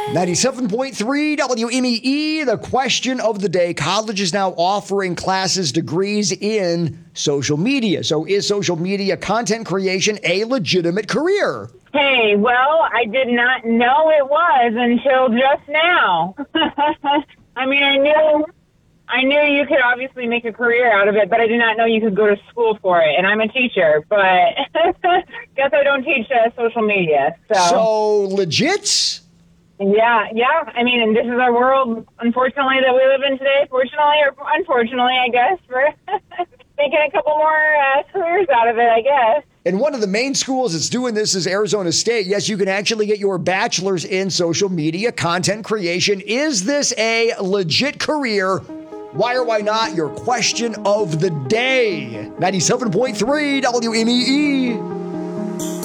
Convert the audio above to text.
97.3 WMEE, the question of the day. College is now offering classes, degrees in social media. So is social media content creation a legitimate career? Hey, well, I did not know it was until just now. I mean, I knew you could obviously make a career out of it, but I did not know you could go to school for it. And I'm a teacher, but guess I don't teach social media. So legit? Yeah. I mean, and this is our world, unfortunately, that we live in today. Fortunately or unfortunately, I guess, we're making a couple more careers out of it, I guess. And one of the main schools that's doing this is Arizona State. Yes, you can actually get your bachelor's in social media content creation. Is this a legit career? Why or why not? Your question of the day. 97.3 WMEE.